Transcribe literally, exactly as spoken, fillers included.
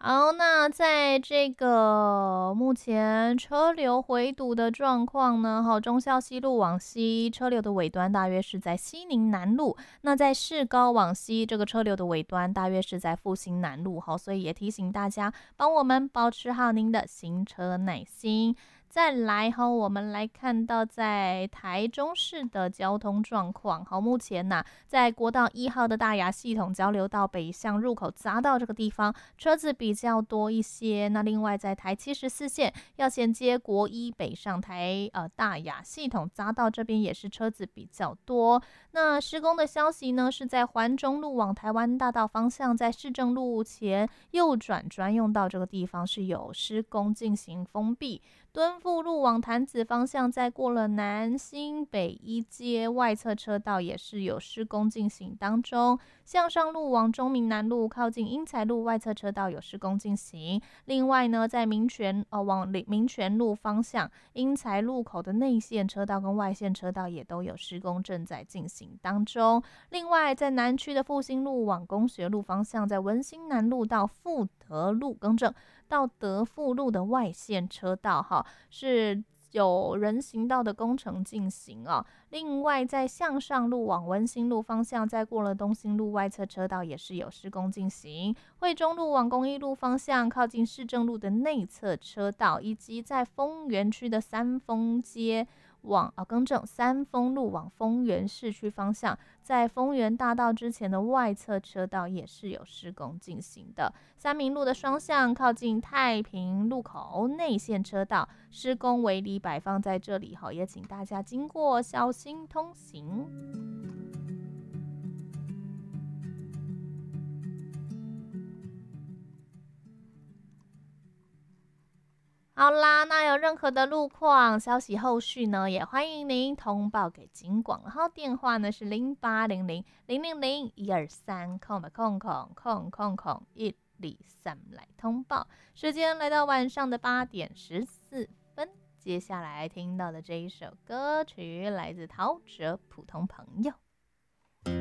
好，那在这个目前车流回堵的状况呢，好，忠孝西路往西车流的尾端大约是在西宁南路，那在市高往西这个车流的尾端大约是在复兴南路，好，所以也提醒大家帮我们保持好您的行车耐心。再来哈，我们来看到在台中市的交通状况。好，目前呢、啊，在国道一号的大雅系统交流道北向入口匝道这个地方，车子比较多一些。那另外在台七十四线要衔接国一北上台呃大雅系统匝道这边也是车子比较多。那施工的消息呢，是在环中路往台湾大道方向，在市政路前右转专用道这个地方是有施工进行封闭。敦富路往潭子方向，在过了南新北一街外侧车道也是有施工进行当中。向上路往中民南路靠近英才路外侧车道有施工进行。另外呢，在民权呃往民权路方向，英才路口的内线车道跟外线车道也都有施工正在进行当中。另外，在南区的复兴路往公学路方向，在文心南路到富德路更正。到德富路的外线车道哈，是有人行道的工程进行啊。另外，在向上路往文心路方向，在过了东兴路外侧车道也是有施工进行。惠中路往公益路方向，靠近市政路的内侧车道，以及在丰原区的三丰街往啊更正三丰路往丰原市区方向，在丰原大道之前的外侧车道也是有施工进行的。三民路的双向靠近太平路口内线车道施工围篱摆放在这里，也请大家经过小心通行。好啦，那有任何的路况消息后续呢，也欢迎您通报给警广，然后电话呢是零八零零零零零一二三空空空空空空一二三来通报。时间来到晚上的八点十四分，接下来听到的这一首歌曲来自陶喆《普通朋友》。